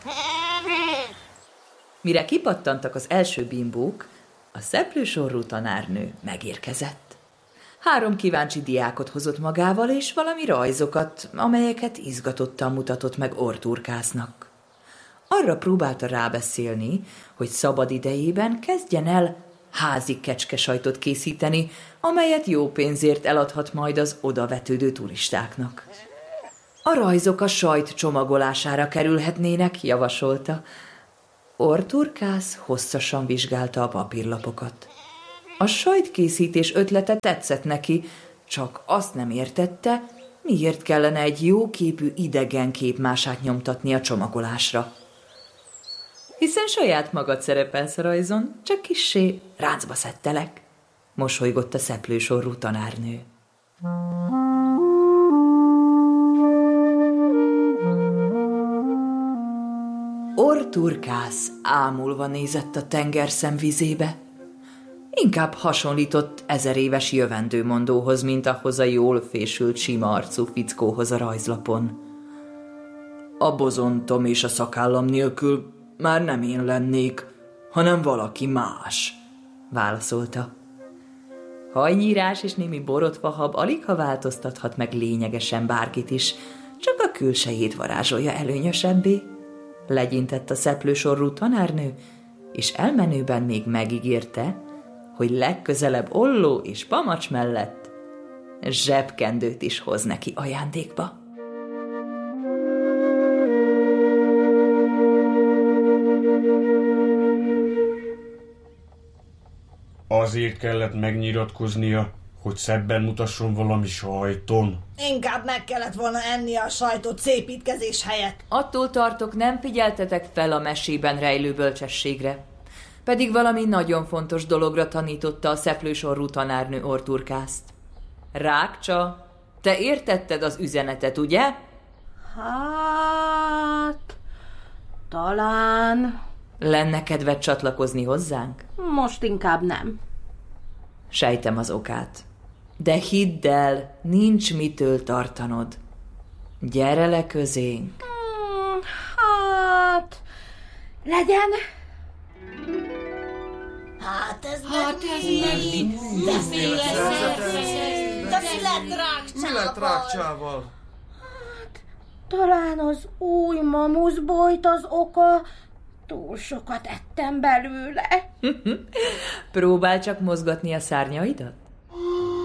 Mire kipattantak az első bimbók, a szeplősorrú tanárnő megérkezett. 3 kíváncsi diákot hozott magával, és valami rajzokat, amelyeket izgatottan mutatott meg Orturkásznak. Arra próbálta rábeszélni, hogy szabad idejében kezdjen el házi kecskesajtot készíteni, amelyet jó pénzért eladhat majd az odavetődő turistáknak. A rajzok a sajt csomagolására kerülhetnének, javasolta. Orturkász hosszasan vizsgálta a papírlapokat. A sajtkészítés ötlete tetszett neki, csak azt nem értette, miért kellene egy jóképű idegen képmását nyomtatni a csomagolásra. Hiszen saját magad szerepelsz a rajzon, csak kissé ráncba szedtelek, mosolygott a szeplősorrú tanárnő. Orturkász ámulva nézett a tengerszem vizébe. Inkább hasonlított 1000 éves jövendőmondóhoz, mint ahhoz a jól fésült, sima arcú fickóhoz a rajzlapon. A bozontom és a szakállam nélkül már nem én lennék, hanem valaki más, válaszolta. Hajnyírás és némi borotvahab aligha változtathat meg lényegesen bárkit is, csak a külsejét varázsolja előnyösebbé, legyintett a szeplősorrú tanárnő, és elmenőben még megígérte, hogy legközelebb olló és pamacs mellett zsebkendőt is hoz neki ajándékba. Azért kellett megnyilatkoznia, hogy szebben mutasson valami sajton. Inkább meg kellett volna enni a sajtot szépítkezés helyett. Attól tartok, nem figyeltetek fel a mesében rejlő bölcsességre. Pedig valami nagyon fontos dologra tanította a szeplősorrú tanárnő Orturkászt. Rákcsa, te értetted az üzenetet, ugye? Hát, talán... Lenne kedved csatlakozni hozzánk? Most inkább nem. Sejtem az okát. De hidd el, nincs mitől tartanod. Gyere le közénk. Hát, legyen. Hát ez mi? De mi lett Rákcsával? Hát, talán az új mamuszbojt az oka. Túl sokat ettem belőle. Próbál csak mozgatni a szárnyaidat.